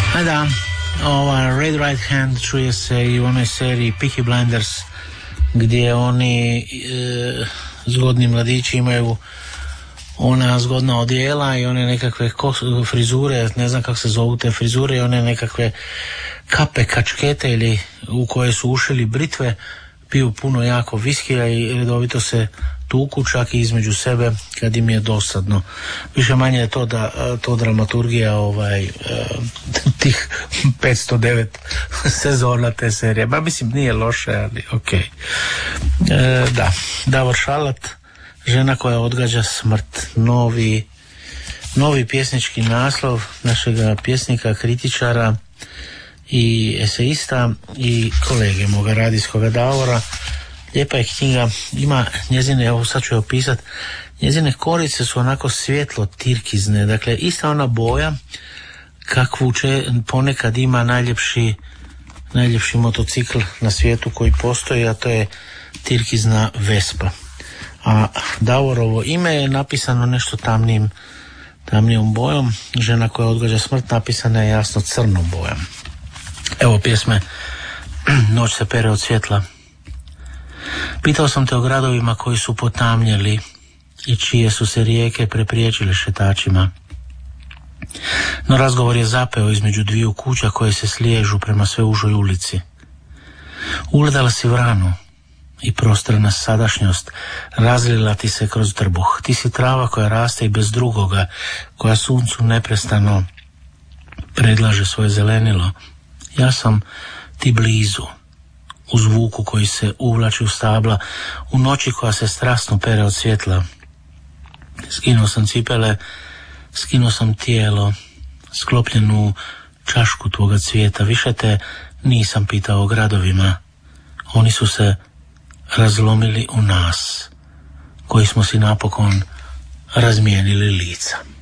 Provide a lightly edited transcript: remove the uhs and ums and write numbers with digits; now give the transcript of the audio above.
A da, Red Right Hand čuje se i u onoj seriji Peaky Blinders, gdje oni zgodni mladići imaju ona zgodna odijela i one nekakve frizure, ne znam kako se zovu te frizure, i one nekakve kape, kačkete ili u koje su ušili britve, piju puno jako viskija i redovito se tuku čak i između sebe kad im je dosadno. Više manje je to dramaturgija tih 509 sezona te serije. Ba mislim nije loše, ali okej. Da, Davor Šalat, Žena koja odgađa smrt, novi pjesnički naslov našega pjesnika, kritičara i eseista i kolege moga radijskoga Davora. Lijepa je knjiga, ima njezine, evo sad ću je opisati, njezine korice su onako svjetlo tirkizne, dakle ista ona boja kakvu ponekad ima najljepši motocikl na svijetu koji postoji, a to je tirkizna Vespa. A Davorovo ime je napisano nešto tamnijom bojom, Žena koja odgađa smrt napisana je jasno crnom bojom. Evo pjesme Noć se pere od svjetla. Pitao sam te o gradovima koji su potamnjeli i čije su se rijeke prepriječile šetačima. No razgovor je zapeo između dviju kuća koje se sliježu prema sve užoj ulici. Ugledala si vranu i prostrana sadašnjost razlila ti se kroz trbuh. Ti si trava koja raste i bez drugoga, koja suncu neprestano predlaže svoje zelenilo. Ja sam ti blizu, u zvuku koji se uvlači u stabla, u noći koja se strasno pere od svjetla. Skinuo sam cipele, skinuo sam tijelo, sklopljenu čašku tvoga cvijeta. Više te nisam pitao o gradovima. Oni su se razlomili u nas, koji smo si napokon razmijenili lica.